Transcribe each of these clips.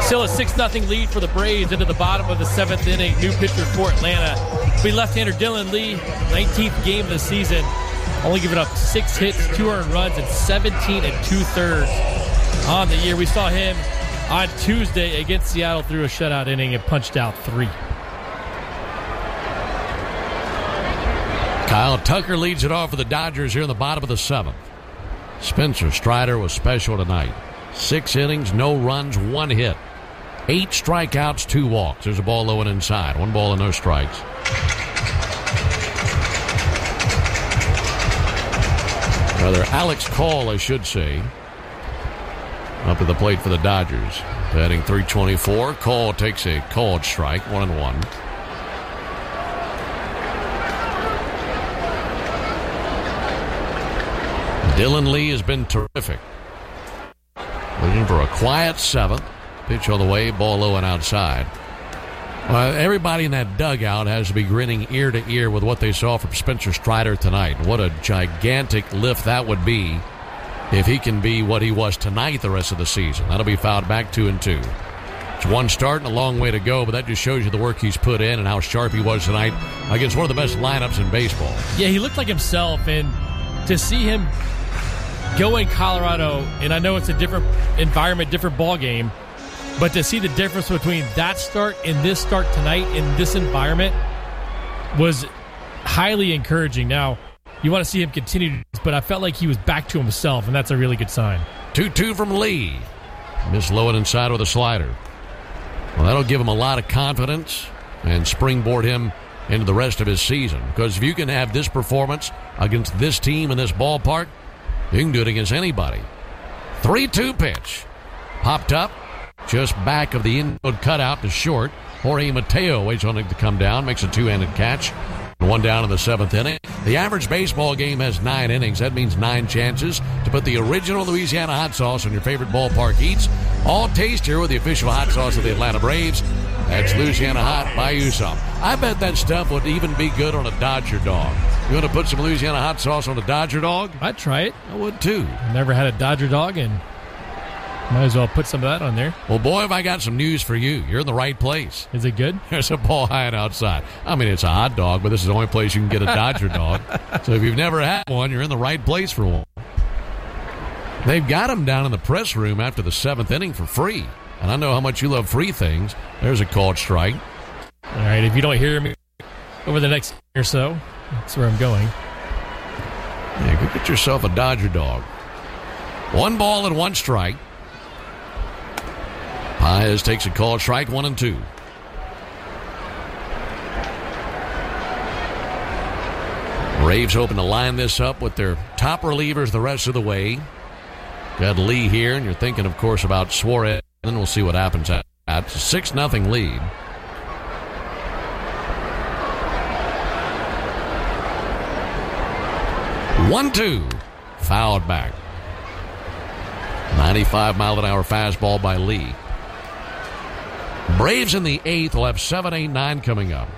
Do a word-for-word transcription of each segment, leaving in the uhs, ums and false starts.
Still a six nothing lead for the Braves into the bottom of the seventh inning. New pitcher for Atlanta. We left-hander Dylan Lee, nineteenth game of the season. Only giving up six hits, two earned runs, and seventeen and two-thirds on the year. We saw him on Tuesday against Seattle through a shutout inning and punched out three. Kyle Tucker leads it off for the Dodgers here in the bottom of the seventh. Spencer Strider was special tonight. Six innings, no runs, one hit. Eight strikeouts, two walks. There's a ball low and inside. One ball and no strikes. Rather, Alex Call, I should say, up at the plate for the Dodgers. Batting three twenty-four. Call takes a called strike, one and one. Dylan Lee has been terrific. Looking for a quiet seventh. Pitch on the way, ball low and outside. Uh, everybody in that dugout has to be grinning ear to ear with what they saw from Spencer Strider tonight. What a gigantic lift that would be if he can be what he was tonight the rest of the season. That'll be fouled back two and two. It's one start and a long way to go, but that just shows you the work he's put in and how sharp he was tonight against one of the best lineups in baseball. Yeah, he looked like himself, and to see him go in Colorado, and I know it's a different environment, different ball game, but to see the difference between that start and this start tonight in this environment was highly encouraging. Now, you want to see him continue, but I felt like he was back to himself, and that's a really good sign. two two from Lee. Missed low and inside with a slider. Well, that'll give him a lot of confidence and springboard him into the rest of his season. Because if you can have this performance against this team in this ballpark, you can do it against anybody. three two pitch. Popped up. Just back of the infield cutout to short. Jorge Mateo waits on it to come down. Makes a two-handed catch. One down in the seventh inning. The average baseball game has nine innings. That means nine chances to put the original Louisiana hot sauce on your favorite ballpark eats. All tastier with the official hot sauce of the Atlanta Braves. That's Louisiana Hot. Buy you some. I bet that stuff would even be good on a Dodger dog. You want to put some Louisiana hot sauce on a Dodger dog? I'd try it. I would too. Never had a Dodger dog, and might as well put some of that on there. Well, boy, have I got some news for you. You're in the right place. Is it good? There's a ball high and outside. I mean, it's a hot dog, but this is the only place you can get a Dodger dog. So if you've never had one, you're in the right place for one. They've got them down in the press room after the seventh inning for free. And I know how much you love free things. There's a called strike. All right, if you don't hear me over the next year or so, that's where I'm going. Yeah, go get yourself a Dodger dog. One ball and one strike. Paez takes a called strike, one and two. Braves hoping to line this up with their top relievers the rest of the way. Got Lee here, and you're thinking, of course, about Suarez. And we'll see what happens at that. It's a six nothing lead. one two. Fouled back. ninety-five mile an hour fastball by Lee. Braves in the eighth will have seven, eight, nine coming up.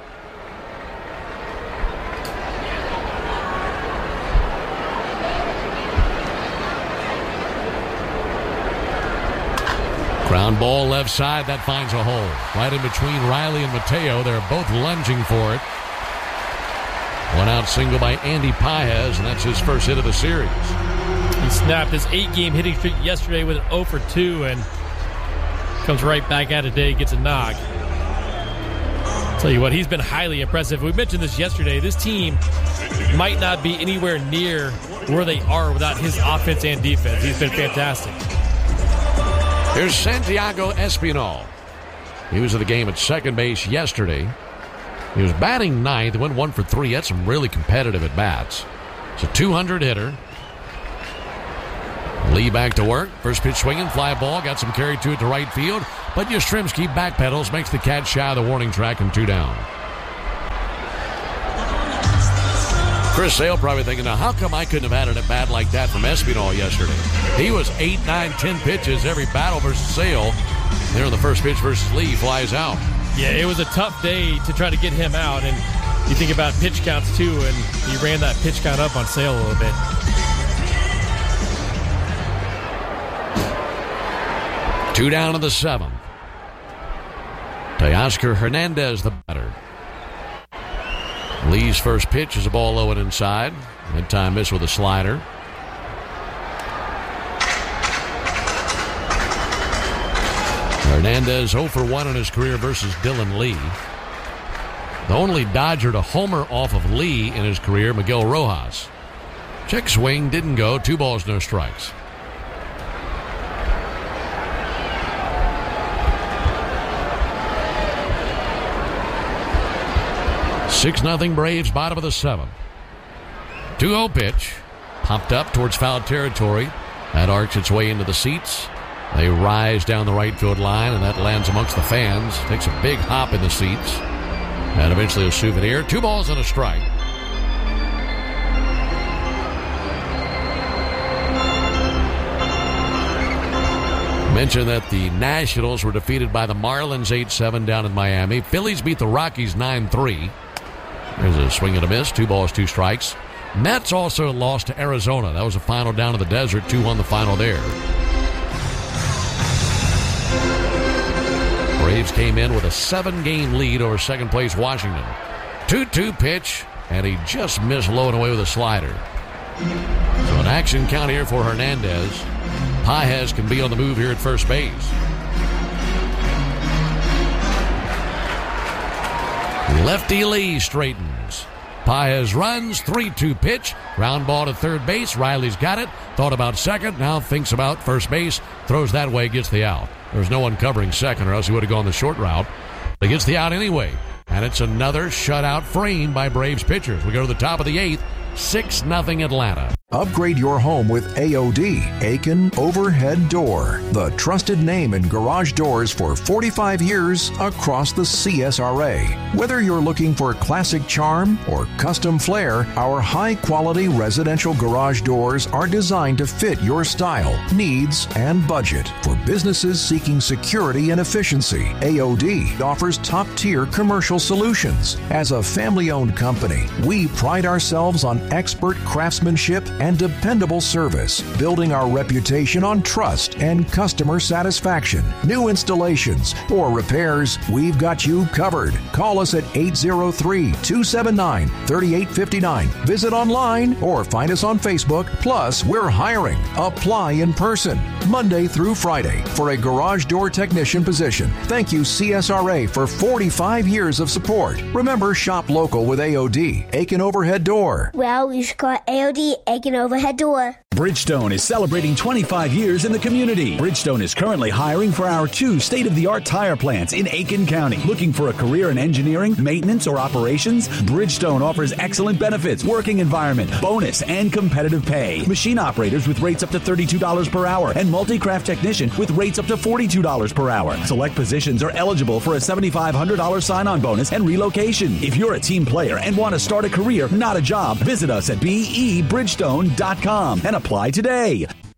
Ground ball left side. That finds a hole. Right in between Riley and Mateo. They're both lunging for it. One out single by Andy Paez, and that's his first hit of the series. He snapped his eight-game hitting streak yesterday with an oh for two, and comes right back at it today, gets a knock. Tell you what, he's been highly impressive. We mentioned this yesterday. This team might not be anywhere near where they are without his offense and defense. He's been fantastic. Here's Santiago Espinal. He was at the game at second base yesterday. He was batting ninth, went one for three. He had some really competitive at-bats. It's a two hundred hitter. Lee back to work. First pitch swinging, fly ball. Got some carry to it to right field. But Yastrzemski backpedals, makes the catch shy of the warning track, and two down. Chris Sale probably thinking, now how come I couldn't have had an at-bat like that from Espinal yesterday? He was eight, nine, ten pitches every battle versus Sale. There in the first pitch versus Lee, flies out. Yeah, it was a tough day to try to get him out. And you think about pitch counts, too, and he ran that pitch count up on Sale a little bit. Two down in the seventh. Teoscar Hernandez, the batter. Lee's first pitch is a ball low and inside. Mid-time miss with a slider. Hernandez oh for one in his career versus Dylan Lee. The only Dodger to homer off of Lee in his career, Miguel Rojas. Check swing, didn't go. Two balls, no strikes. six nothing Braves, bottom of the seventh. two oh pitch. Popped up towards foul territory. That arcs its way into the seats. They rise down the right field line, and that lands amongst the fans. Takes a big hop in the seats. And eventually a souvenir. Two balls and a strike. Mentioned that the Nationals were defeated by the Marlins eight seven down in Miami. Phillies beat the Rockies nine three. There's a swing and a miss. Two balls, two strikes. Mets also lost to Arizona. That was a final down in the desert. two one the final there. Braves came in with a seven-game lead over second-place Washington. two two pitch, and he just missed low and away with a slider. So an action count here for Hernandez. Pages can be on the move here at first base. Lefty Lee straightens. Pages runs, three two pitch. Ground ball to third base. Riley's got it. Thought about second. Now thinks about first base. Throws that way, gets the out. There's no one covering second, or else he would have gone the short route. But he gets the out anyway. And it's another shutout frame by Braves pitchers. We go to the top of the eighth. six nothing Atlanta. Upgrade your home with A O D, Aiken Overhead Door, the trusted name in garage doors for forty-five years across the C S R A. Whether you're looking for classic charm or custom flair, our high-quality residential garage doors are designed to fit your style, needs, and budget. For businesses seeking security and efficiency, A O D offers top-tier commercial solutions. As a family-owned company, we pride ourselves on expert craftsmanship and dependable service, building our reputation on trust and customer satisfaction. New installations or repairs, we've got you covered. Call us at eight oh three, two seven nine, three eight five nine. Visit online or find us on Facebook. Plus, we're hiring. Apply in person, Monday through Friday, for a garage door technician position. Thank you, C S R A, for forty-five years of support. Remember, shop local with A O D, Aiken Overhead Door. Well, you should call A O D, Aiken Overhead Door. Bridgestone is celebrating twenty-five years in the community. Bridgestone is currently hiring for our two state-of-the-art tire plants in Aiken County. Looking for a career in engineering, maintenance, or operations? Bridgestone offers excellent benefits, working environment, bonus, and competitive pay. Machine operators with rates up to thirty-two dollars per hour and multi-craft technician with rates up to forty-two dollars per hour. Select positions are eligible for a seven thousand five hundred dollars sign-on bonus and relocation. If you're a team player and want to start a career, not a job, visit us at B E Bridgestone dot com and apply today.